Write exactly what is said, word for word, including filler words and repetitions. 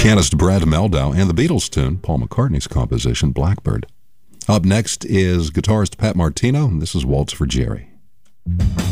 Pianist Brad Meldau and the Beatles tune, Paul McCartney's composition, Blackbird. Up next is guitarist Pat Martino, and this is Waltz for Jerry.